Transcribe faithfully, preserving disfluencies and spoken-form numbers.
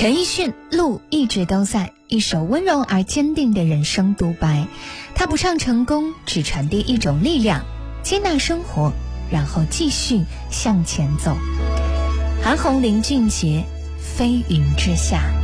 陈奕迅路一直都在，一首温柔而坚定的人生独白。他不唱成功，只传递一种力量，接纳生活，然后继续向前走。韩红林俊杰，飞云之下。